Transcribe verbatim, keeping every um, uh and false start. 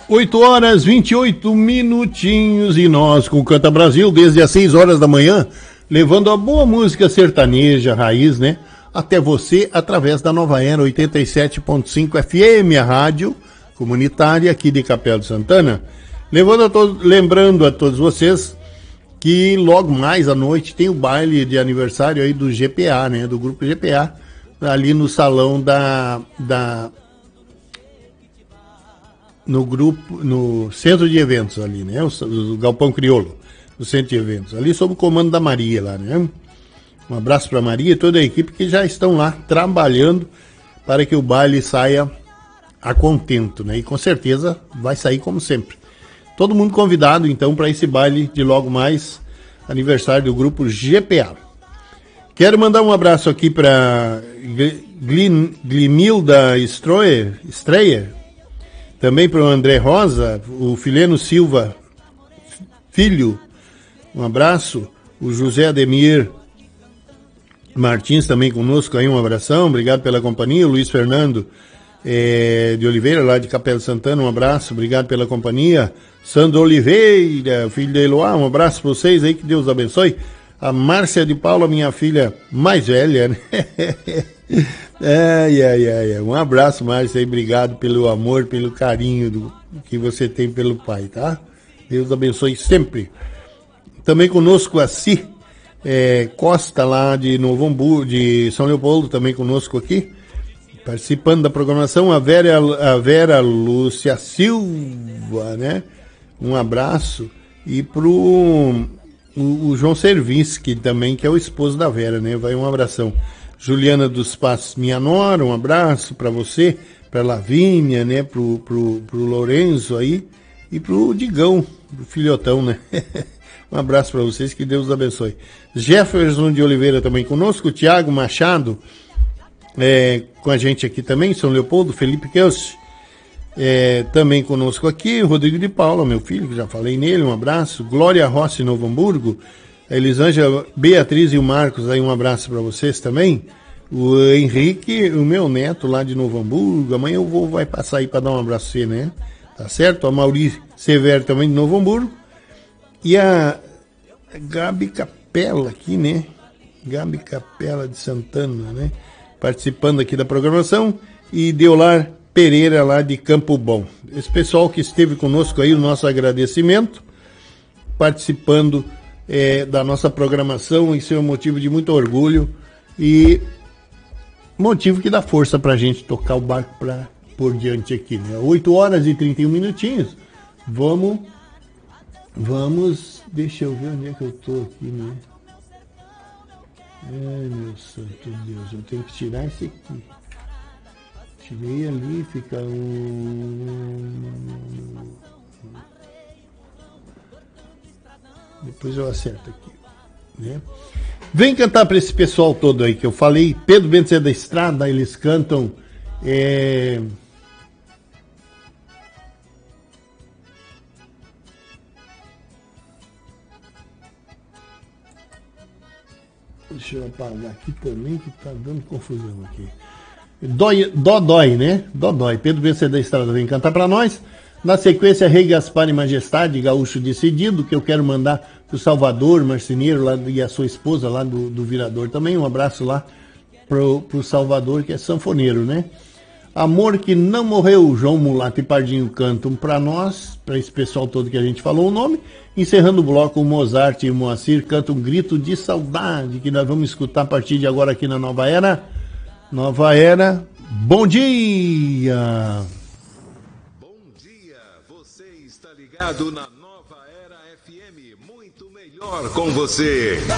oito horas, vinte e oito minutinhos e nós com o Canta Brasil desde as seis horas da manhã, levando a boa música sertaneja, raiz, né? Até você através da Nova Era oitenta e sete ponto cinco F M, a rádio comunitária aqui de Capela de Santana. Levando a todos, lembrando a todos vocês que logo mais à noite tem o baile de aniversário aí do G P A, né? Do grupo G P A, ali no salão da... da no grupo, no centro de eventos ali, né? O, o Galpão Crioulo, o centro de eventos. Ali sob o comando da Maria lá, né? Um abraço para Maria e toda a equipe que já estão lá trabalhando para que o baile saia a contento, né? E com certeza vai sair como sempre. Todo mundo convidado, então, para esse baile de logo mais, aniversário do grupo G P A. Quero mandar um abraço aqui para Glimilda Stroyer, Streyer, também para o André Rosa, o Fileno Silva Filho, um abraço. O José Ademir Martins também conosco aí, um abração, obrigado pela companhia. O Luiz Fernando é, de Oliveira, lá de Capela de Santana, um abraço, obrigado pela companhia. Sandro Oliveira, filho de Eloá, um abraço para vocês aí, que Deus abençoe. A Márcia de Paula, minha filha mais velha, né? Ai, ai, ai, um abraço, Márcia, aí, obrigado pelo amor, pelo carinho do, que você tem pelo pai, tá? Deus abençoe sempre. Também conosco a Si é, Costa, lá de Novo Hamburgo, de São Leopoldo, também conosco aqui, participando da programação, a Vera, a Vera Lúcia Silva, né? Um abraço. E pro o, o João Servinski também, que é o esposo da Vera, né? Vai um abração. Juliana dos Passos, minha nora, um abraço para você, para Lavínia, né? Pro, pro, pro Lourenço aí e pro Digão, pro filhotão, né? Um abraço para vocês, que Deus abençoe. Jefferson de Oliveira também conosco, Tiago Machado é, com a gente aqui também, São Leopoldo, Felipe Kelch é, também conosco aqui, Rodrigo de Paula, meu filho, que já falei nele, um abraço. Glória Rossi, Novo Hamburgo, a Elisângela, Beatriz e o Marcos, aí um abraço para vocês também. O Henrique, o meu neto lá de Novo Hamburgo, amanhã o vô vai passar aí para dar um abraço a você, né? Tá certo? A Maurício Severo também de Novo Hamburgo. E a Gabi Capela aqui, né? Gabi Capela de Santana, né? Participando aqui da programação. E Deolar Pereira lá de Campo Bom. Esse pessoal que esteve conosco aí, o nosso agradecimento, participando é, da nossa programação. Isso é um motivo de muito orgulho e motivo que dá força pra gente tocar o barco pra, por diante aqui, né? oito horas e trinta e um minutinhos. Vamos... Vamos, deixa eu ver onde é que eu tô aqui, né? Ai, meu santo Deus, eu tenho que tirar esse aqui. Tirei ali, fica um... Depois eu acerto aqui, né? Vem cantar para esse pessoal todo aí que eu falei. Pedro Bento da Estrada, eles cantam... É... Deixa eu apagar aqui também, que tá dando confusão aqui. Dói, Dodói, né? Dodói. Pedro Bento da Estrada vem cantar para nós. Na sequência, Rei Gaspar e Majestade, Gaúcho Decidido, que eu quero mandar pro Salvador, marceneiro, lá, e a sua esposa lá do, do Virador também. Um abraço lá pro, pro Salvador, que é sanfoneiro, né? Amor que não morreu, João Mulato e Pardinho cantam para nós, para esse pessoal todo que a gente falou o nome. Encerrando o bloco, o Mozart e o Moacir cantam um grito de saudade, que nós vamos escutar a partir de agora aqui na Nova Era. Nova Era, bom dia! Bom dia, você está ligado na Nova Era F M, muito melhor com você.